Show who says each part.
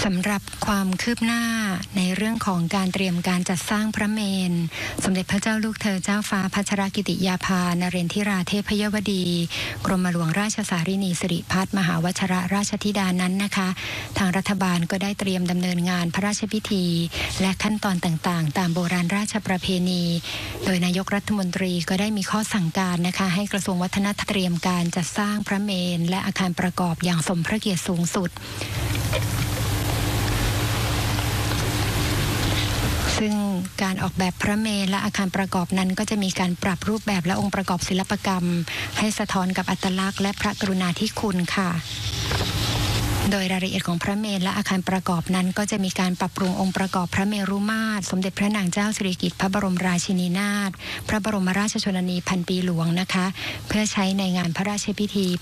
Speaker 1: สำหรับความคืบหน้าในเรื่องของการเตรียมการจัดสร้างพระเมรุสมเด็จพระเจ้าลูกเธอเจ้าฟ้าพัชรกิติยาภานเรนทิราเทพยวดีกรมหลวงราชสารินีสิริพัฒน์มหาวชรราชธิดานั้นนะคะทางรัฐบาลก็ได้เตรียมดำเนินงานพระราชพิธีและขั้นตอนต่างๆตามโบราณราชประเพณีโดยนายกรัฐมนตรีก็ได้มีข้อสั่งการนะคะให้กระทรวงวัฒนธรรมเตรียมการจัดสร้างพระเมรุและอาคารประกอบอย่างสมพระเกียรติสูงสุดซึ่งการออกแบบพระเมรุและอาคารประกอบนั้นก็จะมีการปรับรูปแบบและองค์ประกอบศิลปกรรมให้สะท้อนกับอัตลักษณ์และพระกรุณาธิคุณค่ะโดยรายละเอียดของพระเมรุและอาคารประกอบนั้นก็จะมีการปรับปรุงองค์ประกอบพระเมรุมาตรสมเด็จพระนางเจ้าสิริกิติ์พระบรมราชินีนาถพระบรมราชชนนีพันปีหลวงนะคะเพื่อใช้ในงานพระราชพิธี